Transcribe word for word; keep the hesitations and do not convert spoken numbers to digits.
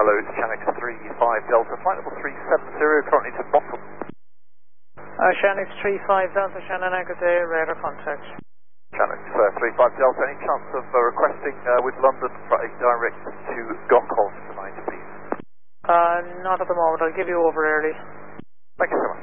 Hello, it's Channel three five Delta, flight level three seven zero, currently to Boston. Uh, Shannon three five Delta, Shannon Anchor Day, radar contact. Channel uh, three five Delta, any chance of uh, requesting uh, with London for a direct to Gokov tonight, please? Uh, not at the moment, I'll give you over early. Thank you so much.